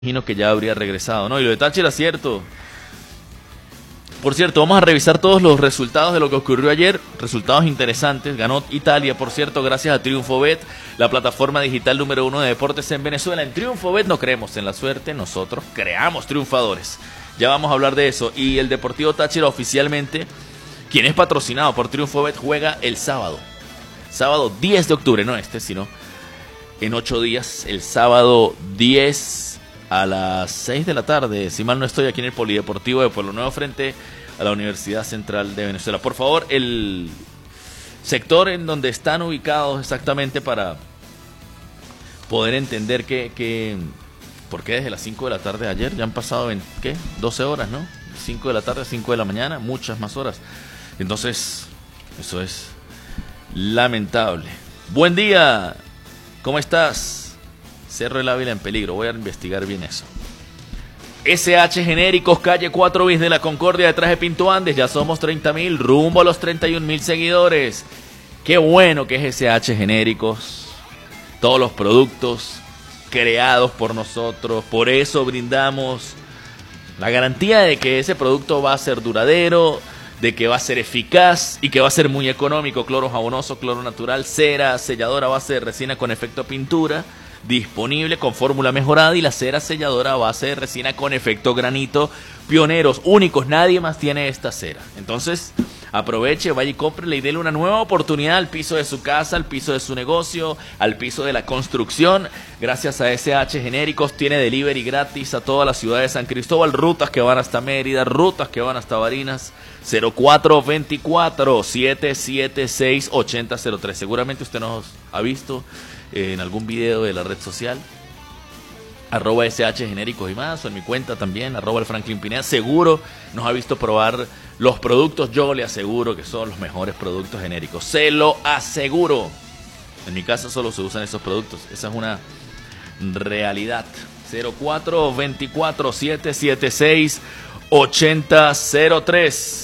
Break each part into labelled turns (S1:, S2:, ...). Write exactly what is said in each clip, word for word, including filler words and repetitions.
S1: imagino que ya habría regresado, ¿no? Y lo de Táchira, cierto. Por cierto, vamos a revisar todos los resultados de lo que ocurrió ayer. Resultados interesantes. Ganó Italia, por cierto, gracias a TriunfoBet, la plataforma digital número uno de deportes en Venezuela. En TriunfoBet no creemos en la suerte, nosotros creamos triunfadores. Ya vamos a hablar de eso. Y el Deportivo Táchira oficialmente, quien es patrocinado por TriunfoBet, juega el sábado. Sábado diez de octubre, no este, sino en ocho días. El sábado diez a las seis de la tarde, si mal no estoy, aquí en el Polideportivo de Pueblo Nuevo frente a la Universidad Central de Venezuela. Por favor, el sector en donde están ubicados exactamente para poder entender que, que ¿por qué desde las cinco de la tarde de ayer? Ya han pasado, ¿qué? doce horas, ¿no? cinco de la tarde, cinco de la mañana, muchas más horas. Entonces, eso es lamentable. Buen día, ¿cómo estás? Cerro del Ávila en peligro, voy a investigar bien eso. S H Genéricos, calle cuatro bis de la Concordia, detrás de Pinto Andes, ya somos treinta mil, rumbo a los treinta y un mil seguidores. Qué bueno que es S H Genéricos, todos los productos creados por nosotros, por eso brindamos la garantía de que ese producto va a ser duradero, de que va a ser eficaz y que va a ser muy económico. Cloro jabonoso, cloro natural, cera, selladora a base de resina con efecto pintura, disponible con fórmula mejorada, y la cera selladora a base de resina con efecto granito, pioneros, únicos, nadie más tiene esta cera. Entonces, aproveche, vaya y cómprele y dele una nueva oportunidad al piso de su casa, al piso de su negocio, al piso de la construcción. Gracias a S H Genéricos tiene delivery gratis a toda la ciudad de San Cristóbal, rutas que van hasta Mérida, rutas que van hasta Barinas. Cero cuatro veinticuatro, siete siete seis, ochenta cero tres. Seguramente usted nos ha visto en algún video de la red social, arroba S H Genéricos y más, o en mi cuenta también, arroba el Franklin Pineda. Seguro nos ha visto probar los productos, yo le aseguro que son los mejores productos genéricos, se lo aseguro. En mi casa solo se usan esos productos, esa es una realidad. Cero cuatro veinticuatro, siete siete seis, ochenta cero tres.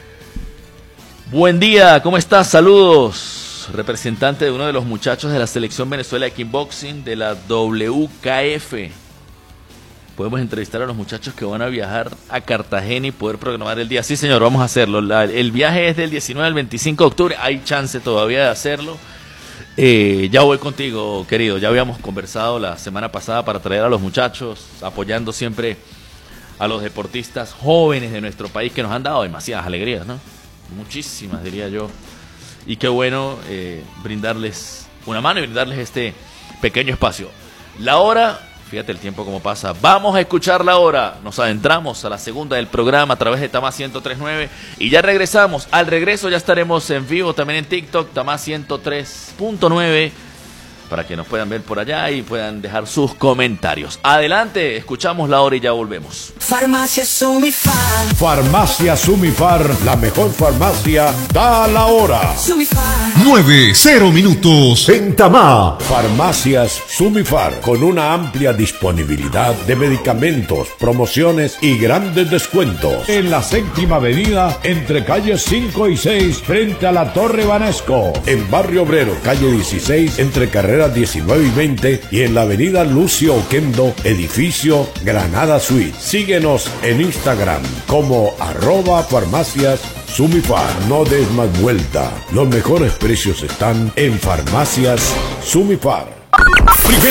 S1: Buen día, ¿cómo estás? Saludos. Representante de uno de los muchachos de la selección Venezuela de kickboxing de la W K F. Podemos entrevistar a los muchachos que van a viajar a Cartagena y poder programar el día. Sí, señor, vamos a hacerlo. La, el viaje es del diecinueve al veinticinco de octubre. Hay chance todavía de hacerlo. Eh, ya voy contigo, querido. Ya habíamos conversado la semana pasada para traer a los muchachos, apoyando siempre a los deportistas jóvenes de nuestro país que nos han dado demasiadas alegrías, ¿no? Muchísimas, diría yo. Y qué bueno eh, brindarles una mano y brindarles este pequeño espacio. La hora, fíjate el tiempo como pasa. Vamos a escuchar la hora. Nos adentramos a la segunda del programa a través de Tamás ciento tres punto nueve y ya regresamos. Al regreso ya estaremos en vivo también en TikTok, Tamás ciento tres punto nueve, para que nos puedan ver por allá y puedan dejar sus comentarios. Adelante, escuchamos la hora y ya volvemos.
S2: Farmacia Sumifar.
S3: Farmacia Sumifar, la mejor farmacia, da la hora.
S2: Sumifar.
S4: nueve, cero minutos.
S3: En Tamá, Farmacias Sumifar, con una amplia disponibilidad de medicamentos, promociones y grandes descuentos. En la séptima avenida, entre calles cinco y seis, frente a la Torre Banesco. En Barrio Obrero, calle dieciséis, entre carreras diecinueve y veinte, y en la avenida Lucio Oquendo, edificio Granada Suite. Síguenos en Instagram como arroba farmacias Sumifar. No des más vuelta, los mejores precios están en Farmacias Sumifar.